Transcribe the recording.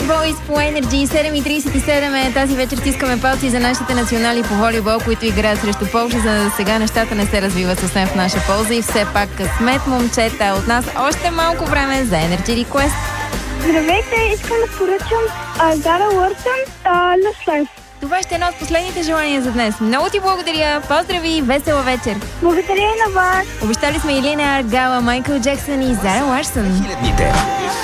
Boys по Energy. 7:37 тази вечер стискаме палци за нашите национали по волейбол, които играят срещу Полша. За сега нещата не се развиват съвсем в наша полза и все пак късмет, момчета. От нас още малко време за Energy Request. Здравейте, искам да поръчам Зара Лърсън, Lost Life. Това ще е едно от последните желания за днес. Много ти благодаря, поздрави, весела вечер. Благодаря и на вас. Обещали сме Елина Аргала, Майкъл Джексън и Зара Ларсън.